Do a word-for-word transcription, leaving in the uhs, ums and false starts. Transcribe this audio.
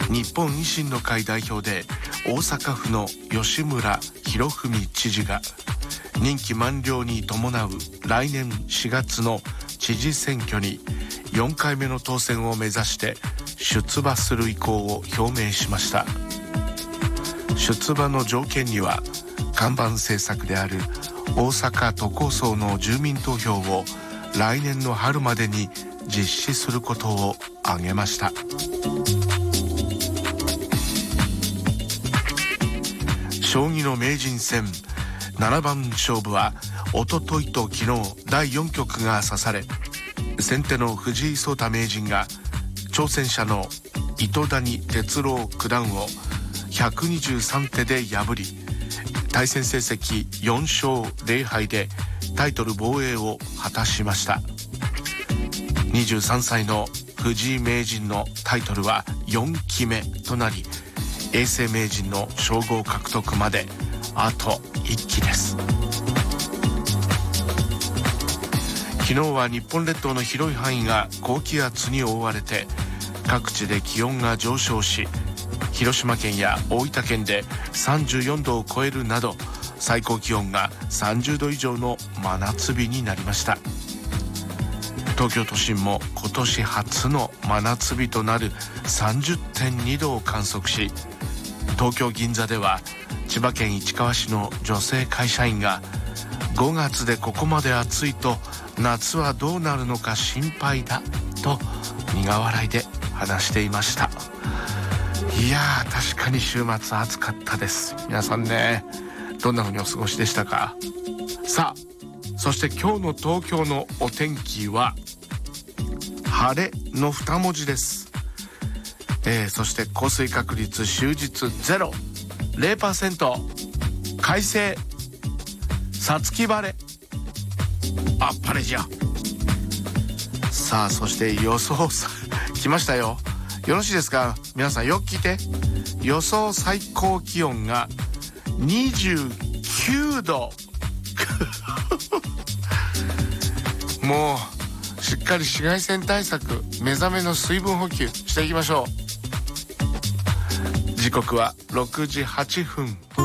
日本維新の会代表で大阪府の吉村洋文知事が任期満了に伴う来年しがつの知事選挙によんかいめの当選を目指して出馬する意向を表明しました。出馬の条件には看板政策である大阪都構想の住民投票を来年の春までに実施することを挙げました。将棋の名人戦ななばん勝負はおとといと昨日だいよんきょくが指され、先手の藤井聡太名人が挑戦者の糸谷哲郎九段をひゃくにじゅうさんてで破り、対戦成績よんしょうぜろはいでタイトル防衛を果たしました。にじゅうさんさいの藤井名人のタイトルはよんきめとなり、永世名人の称号獲得まであといっきです。昨日は日本列島の広い範囲が高気圧に覆われて各地で気温が上昇し、広島県や大分県でさんじゅうよんどを超えるなど最高気温がさんじゅうど以上の真夏日になりました。東京都心も今年初の真夏日となる さんじゅってんにどを観測し、東京銀座では千葉県市川市の女性会社員がごがつでここまで暑いと夏はどうなるのか心配だと苦笑いで話していました。いやー、確かに週末暑かったです。皆さんね、どんな風にお過ごしでしたか。さあ、そして今日の東京のお天気は晴れのに文字です。えー、そして降水確率終日ゼロ、ゼロパーセント、快晴、さつき晴れ、あっぱれじゃ。さあ、そして予想さ来ましたよ。よろしいですか皆さん、よく聞いて。予想最高気温がにじゅうきゅうどもうしっかり紫外線対策、目覚めの水分補給していきましょう。時刻はろくじはっぷん。